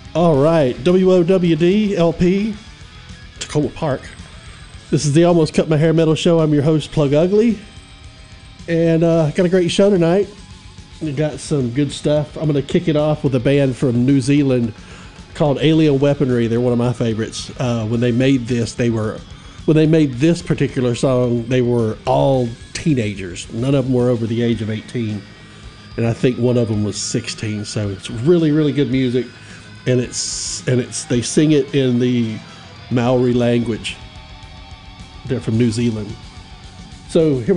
All right, WOWD LP, Tacoma Park. This is the Almost Cut My Hair Metal Show. I'm your host, Plug Ugly, and got a great show tonight. We got some good stuff. I'm going to kick it off with a band from New Zealand called Alien Weaponry. They're one of my favorites. When they made this particular song, they were all teenagers. None of them were over the age of 18, and I think one of them was 16. So it's really, really good music, and they sing it in the Maori language. They're from New Zealand. So here